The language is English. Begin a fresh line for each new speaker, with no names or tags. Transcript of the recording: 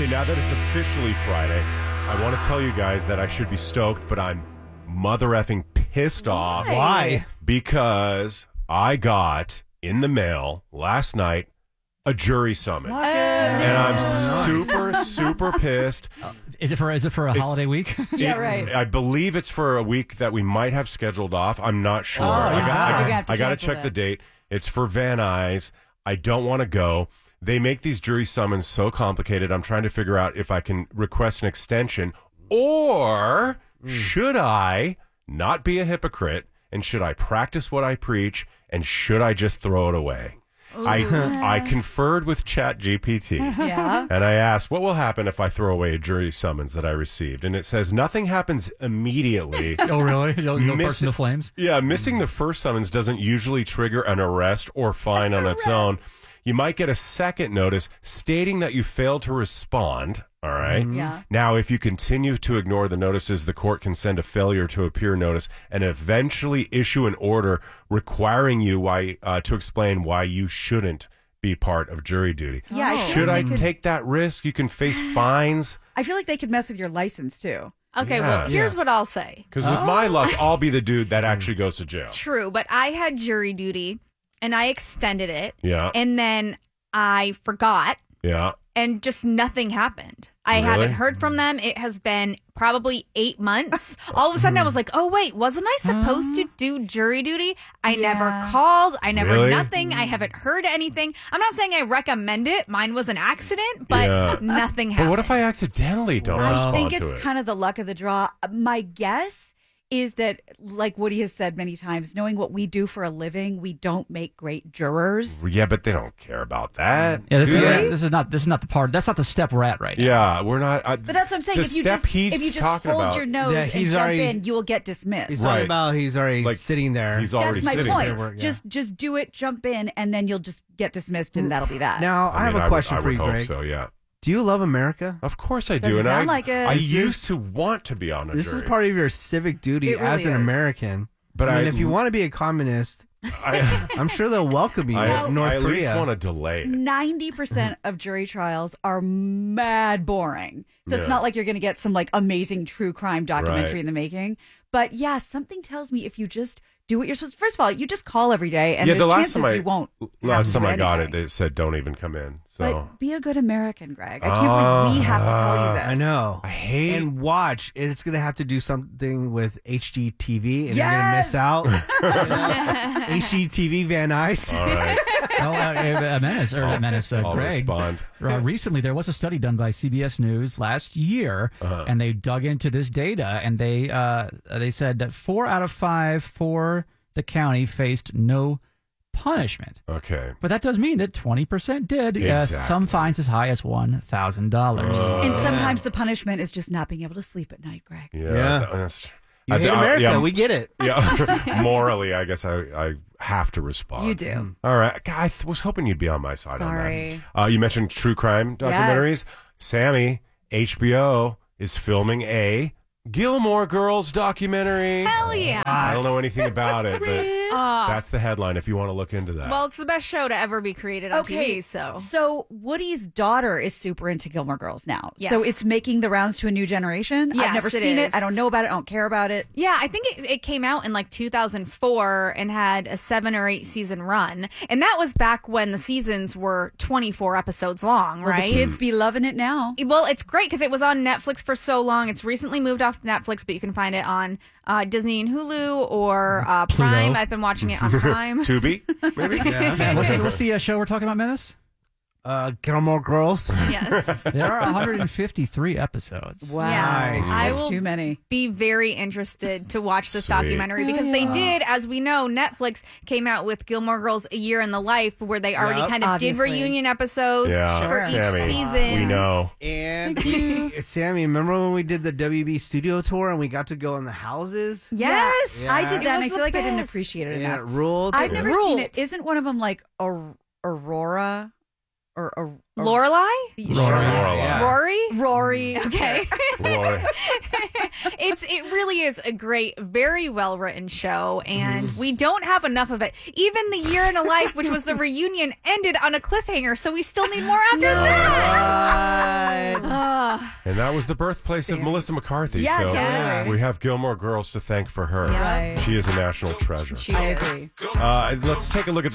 Okay, now that it's officially Friday, I want to tell you guys that I should be stoked, but I'm mother effing pissed off.
Why?
Because I got in the mail last night a jury summons. And I'm super pissed.
Is it for a holiday week?
Yeah, right.
I believe it's for a week that we might have scheduled off. I'm not sure.
yeah.
I got to check the date. It's for Van Nuys. I don't want to go. They make these jury summons so complicated. I'm trying to figure out if I can request an extension, or should I not be a hypocrite, and should I practice what I preach, and should I just throw it away? I conferred with ChatGPT, and I asked, what will happen if I throw away a jury summons that I received? And it says nothing happens immediately.
Oh, really? You'll burst into flames?
Yeah, missing the first summons doesn't usually trigger an arrest or fine on its own. You might get a second notice stating that you failed to respond. All right.
Yeah.
Now, if you continue to ignore the notices, the court can send a failure to appear notice and eventually issue an order requiring you to explain why you shouldn't be part of jury duty.
Yeah.
Should I take that risk? You can face fines.
I feel like they could mess with your license too.
Okay,
Yeah.
well, here's what I'll say.
Because with my luck, I'll be the dude that actually goes to jail.
True, but I had jury duty, and I extended it.
Yeah.
And then I forgot,
Yeah.
and just nothing happened. I
Really?
haven't heard from them. It has been probably 8 months. All of a sudden, I was like, oh, wait, wasn't I supposed to do jury duty? I never called. I never
Really?
nothing. I haven't heard anything. I'm not saying I recommend it. Mine was an accident, but nothing happened.
But what if I accidentally don't
I
respond
think
to
it's
it?
kind of the luck of the draw. My guess is that, like Woody has said many times, knowing what we do for a living, we don't make great jurors.
Yeah, but they don't care about that.
Yeah, this
Do they?
is not the part. That's not the step we're at right now.
Yeah, we're not.
But that's what I'm saying.
The
If you
step
just,
he's
if you just
talking
hold
about.
your nose
Yeah,
and
he's
jump
already-
in, you will get dismissed.
He's
Right.
talking about he's already
Like,
sitting there.
He's already
That's my
sitting
point.
there.
Yeah.
Just do it, jump in, and then you'll just get dismissed, and that'll be that.
Now, I have
mean,
a question
would
for you,
hope
Greg.
so, yeah.
Do you love America?
Of course I do.
Doesn't
And
sound like it.
I
This
used to want to be on a
This
jury.
is part of your civic duty
It really
as an
is.
American.
But
I mean,
I-
if you want to be a communist,
I,
I'm sure they'll welcome you.
I,
in North
I at
Korea.
least want to delay it.
90% of jury trials are mad boring. So it's
Yeah.
not like you're going to get some like amazing true crime documentary
Right.
in the making. But yeah, something tells me if you just do what you're supposed to. First of all, you just call every day, and
Yeah,
there's
the last
chances
time
you won't.
Last time I got it,
anything.
they said don't even come in. So
But be a good American, Greg. I can't believe we have to tell you this.
I know.
I hate.
And watch, it's going to have to do something with HGTV, and you're going to
Yes!
miss out. HGTV Van Nuys.
All right, I'll
Greg.
respond.
Recently, there was a study done by CBS News last year, and they dug into this data, and they said that 4 out of 5 for the county faced no punishment.
Okay.
But that does mean that 20% did.
Exactly.
Some fines as high as $1,000.
And sometimes the punishment is just not being able to sleep at night, Greg.
Yeah. That's,
You hate America.
yeah,
we get it.
yeah. Morally, I guess I have to respond.
You do.
All right. God, I was hoping you'd be on my side
Sorry.
on that. You mentioned true crime documentaries. Sammy, HBO is filming a Gilmore Girls documentary.
Hell yeah.
I don't know anything about it, but that's the headline if you want to look into that.
Well, it's the best show to ever be created on
Okay,
TV, so.
So Woody's daughter is super into Gilmore Girls now.
Yes.
So it's making the rounds to a new generation. I've
Yes,
never
it
seen
is.
it. I don't know about it. I don't care about it.
Yeah, I think it came out in like 2004 and had a 7 or 8 season run. And that was back when the seasons were 24 episodes long,
Well,
right?
the kids be loving it now.
Well, it's great because it was on Netflix for so long. It's recently moved off Netflix, but you can find it on Disney and Hulu or Prime. I've been watching it on Prime.
Tubi, maybe?
Yeah, what's the show we're talking about, Menace?
Gilmore Girls.
Yes.
There are 153 episodes.
Wow.
Yeah. I
That's
will
too many.
be very interested to watch this
Sweet.
documentary because they did, as we know, Netflix came out with Gilmore Girls A Year in the Life where they already
Yep.
kind of
Obviously.
did reunion episodes
Yeah,
for
Sammy,
each season.
we know.
And Sammy, remember when we did the WB studio tour and we got to go in the houses?
Yes.
Yeah.
I did
It
that, and
was
I feel
the
like I didn't
best.
appreciate it
Yeah, it
enough.
ruled.
I've never
Ruled.
seen it. Isn't one of them like Aurora or
Lorelai?
Lorelai.
Rory?
Rory?
Okay.
Roy.
It really is a great, very well written show, and we don't have enough of it. Even the Year in a Life, which was the reunion, ended on a cliffhanger, so we still need more after that.
And that was the birthplace of Melissa McCarthy.
Yeah,
so
totally.
we have Gilmore Girls to thank for her.
Yeah.
Right.
She is a national treasure.
She
I
is.
agree.
Let's take a look at